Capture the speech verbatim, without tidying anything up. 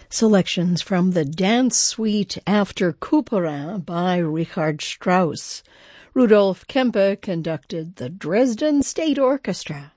Selections from the Dance Suite after Couperin by Richard Strauss. Rudolf Kempe conducted the Dresden State Orchestra.